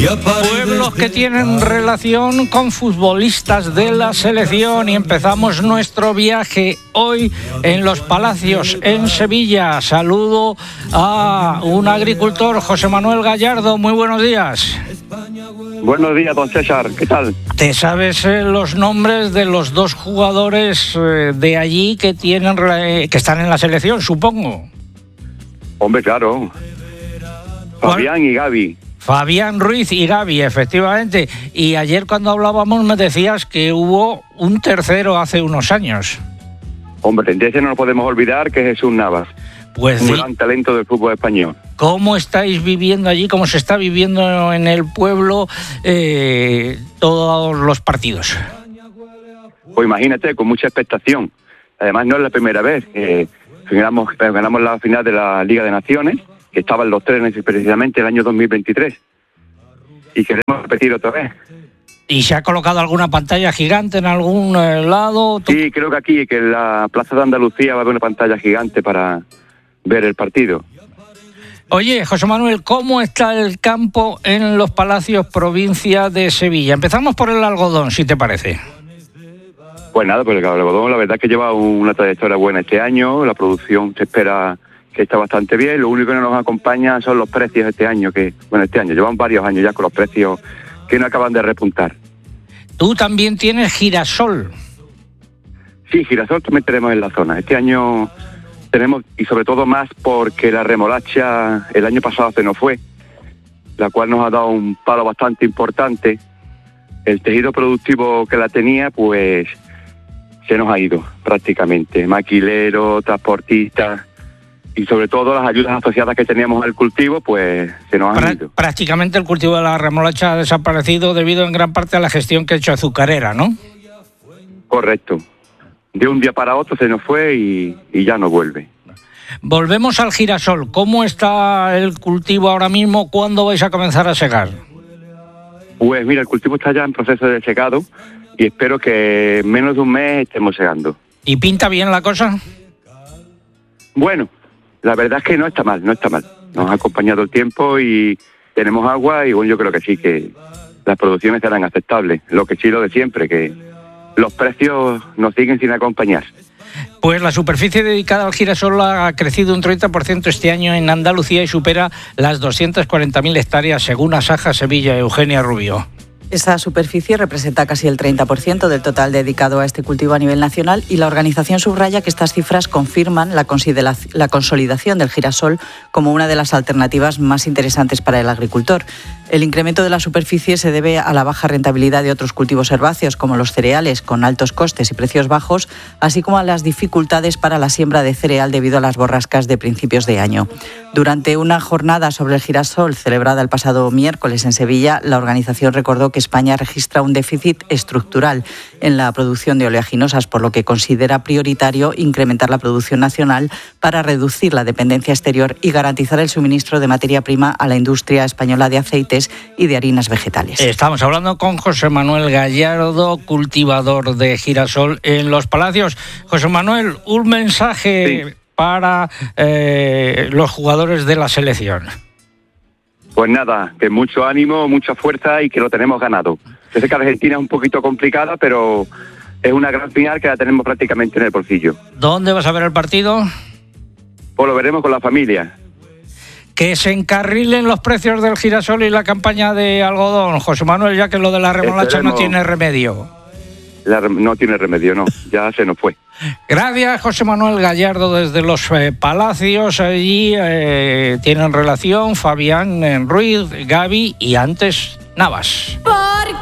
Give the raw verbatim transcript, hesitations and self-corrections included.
Pueblos que tienen relación con futbolistas de la selección, y empezamos nuestro viaje hoy en Los Palacios, en Sevilla. Saludo a un agricultor, José Manuel Gallardo. Muy buenos días. Buenos días, don César. ¿Qué tal? ¿Te sabes eh, los nombres de los dos jugadores eh, de allí que tienen eh, que están en la selección, supongo? Hombre, claro. Fabián y Gaby. Fabián Ruiz y Gaby, efectivamente. Y ayer cuando hablábamos me decías que hubo un tercero hace unos años. Hombre, de ese no nos podemos olvidar, que es Jesús Navas. Pues un sí. gran talento del fútbol español. ¿Cómo estáis viviendo allí, cómo se está viviendo en el pueblo eh, todos los partidos? Pues imagínate, con mucha expectación. Además, no es la primera vez. Eh, ganamos, ganamos la final de la Liga de Naciones, que estaban los tres precisamente el año dos mil veintitrés. Y queremos repetir otra vez. ¿Y se ha colocado alguna pantalla gigante en algún eh, lado? Sí, creo que aquí, que en la Plaza de Andalucía va a haber una pantalla gigante para ver el partido. Oye, José Manuel, ¿cómo está el campo en Los Palacios, provincia de Sevilla? Empezamos por el algodón, si te parece. Pues nada, pues el algodón la verdad es que lleva una trayectoria buena este año, la producción se espera que está bastante bien, lo único que no nos acompaña son los precios este año, que bueno, este año, llevan varios años ya con los precios que no acaban de repuntar. Tú también tienes girasol. Sí, girasol también tenemos en la zona. Este año tenemos, y sobre todo más porque la remolacha el año pasado se nos fue, la cual nos ha dado un palo bastante importante. El tejido productivo que la tenía, pues se nos ha ido prácticamente. Maquileros, transportistas y sobre todo las ayudas asociadas que teníamos al cultivo, pues se nos han ido. Prácticamente el cultivo de la remolacha ha desaparecido debido en gran parte a la gestión que ha hecho Azucarera, ¿no? Correcto. De un día para otro se nos fue y, y ya no vuelve. Volvemos al girasol. ¿Cómo está el cultivo ahora mismo? ¿Cuándo vais a comenzar a segar? Pues mira, el cultivo está ya en proceso de secado y espero que en menos de un mes estemos segando. ¿Y pinta bien la cosa? Bueno, la verdad es que no está mal, no está mal. Nos ha acompañado el tiempo y tenemos agua y bueno, yo creo que sí, que las producciones serán aceptables. Lo que sí, lo de siempre, que los precios nos siguen sin acompañar. Pues la superficie dedicada al girasol ha crecido un treinta por ciento este año en Andalucía y supera las doscientas cuarenta mil hectáreas, según Asaja Sevilla. Eugenia Rubio. Esa superficie representa casi el treinta por ciento del total dedicado a este cultivo a nivel nacional y la organización subraya que estas cifras confirman la, la consolidación del girasol como una de las alternativas más interesantes para el agricultor. El incremento de la superficie se debe a la baja rentabilidad de otros cultivos herbáceos como los cereales con altos costes y precios bajos, así como a las dificultades para la siembra de cereal debido a las borrascas de principios de año. Durante una jornada sobre el girasol celebrada el pasado miércoles en Sevilla, la organización recordó que España registra un déficit estructural en la producción de oleaginosas, por lo que considera prioritario incrementar la producción nacional para reducir la dependencia exterior y garantizar el suministro de materia prima a la industria española de aceites y de harinas vegetales. Estamos hablando con José Manuel Gallardo, cultivador de girasol en Los Palacios. José Manuel, un mensaje sí. para eh, los jugadores de la selección. Pues nada, que mucho ánimo, mucha fuerza y que lo tenemos ganado. Yo sé que Argentina es un poquito complicada, pero es una gran final que la tenemos prácticamente en el bolsillo. ¿Dónde vas a ver el partido? Pues lo veremos con la familia. Que se encarrilen los precios del girasol y la campaña de algodón, José Manuel, ya que lo de la remolacha Esperemos. no tiene remedio. La, no tiene remedio, no, ya se nos fue. Gracias, José Manuel Gallardo, desde Los eh, Palacios. Allí eh, tienen relación Fabián Ruiz, Gaby y antes Navas. Porque